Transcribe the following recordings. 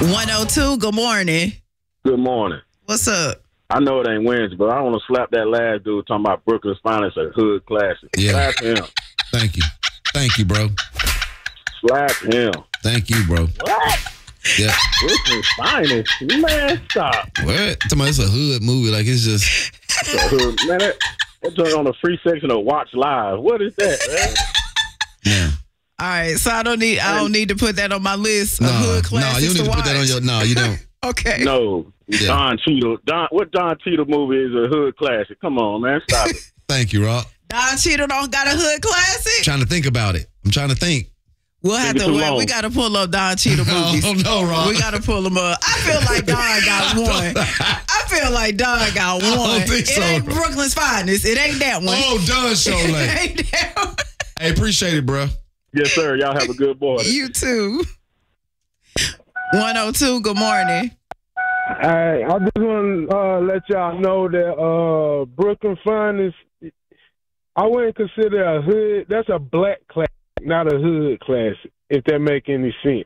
102, good morning. Good morning. What's up? I know it ain't Wednesday, but I want to slap that last dude talking about Brooklyn's Finest, a hood classic. Yeah. Slap him. Thank you. Thank you, bro. Slap him. Thank you, bro. What? Yeah. Brooklyn's Finest? Man, stop. What? It's a hood movie. Like, it's just... It's a hood. Man, that's on the free section of Watch Live. What is that, man? Yeah. All right, so I don't need to put that on my list of hood classics. No, you don't need to put that on your... No, you don't. Okay. No. Yeah. Don Cheadle. What Don Cheadle movie is a hood classic? Come on, man. Stop it. Thank you, Rob. Don Cheadle don't got a hood classic? Trying to think about it. I'm trying to think. We'll have to wait. We got to pull up Don Cheadle movies. Oh, no, Rob. We got to pull them up. I feel like Don got one. I feel like Don got one. I don't think so. It ain't Brooklyn's Finest. It ain't that one. Oh, Don Show. It ain't that one. Hey, appreciate it, bro. Yes, sir. Y'all have a good morning. You too. 102, good morning. Hey, I just want to let y'all know that Brooklyn Finest, I wouldn't consider a hood. That's a black classic, not a hood classic, if that make any sense.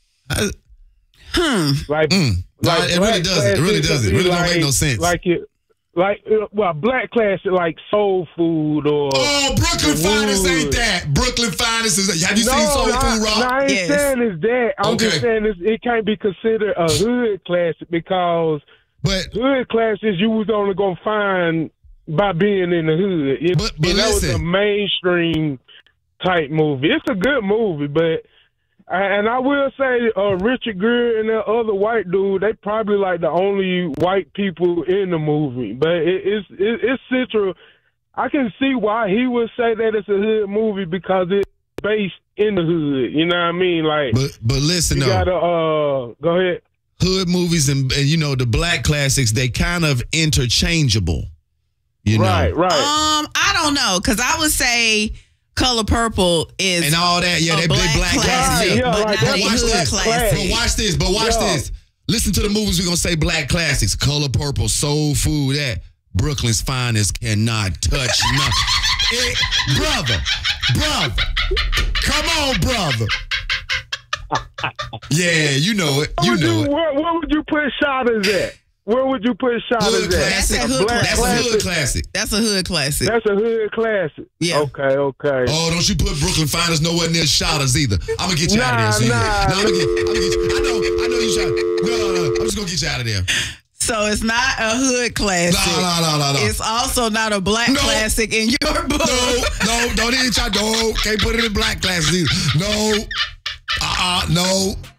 No, it really doesn't. It really doesn't. It really don't make no sense. Well, black classic like Soul Food or... Oh, Brooklyn Finest ain't that. Brooklyn Finest is... Have you seen Soul Food, Rob? No, I ain't saying it's that. I'm just saying it can't be considered a hood classic because hood classics you was only going to find by being in the hood. But that was a mainstream type movie. It's a good movie, but... And I will say, Richard Gere and that other white dude, they probably like the only white people in the movie. But it's central. I can see why he would say that it's a hood movie because it's based in the hood. You know what I mean? Like, but listen, you gotta go ahead. Hood movies and the black classics, they kind of interchangeable. You know? Right. I don't know, because I would say Color Purple is and all that. Yeah, they black classics. Yeah, but like not a watch hood this. classic. But watch this. Listen to the movies we're gonna say black classics. Color Purple, Soul Food, that. Brooklyn's Finest cannot touch nothing. Brother. Come on, brother. Yeah, you know it. Where would you put Shotters at? Where would you put Shotters at? That's a hood classic. That's a hood classic. That's a hood classic. Yeah. Okay. Oh, don't you put Brooklyn Finest nowhere near Shotters either. I'm gonna get you out of there. I'm gonna get you. I know you shot. No. I'm just gonna get you out of there. So it's not a hood classic. No. It's also not a black classic in your book. No, don't even try. No, can't put it in black classic either. No. No.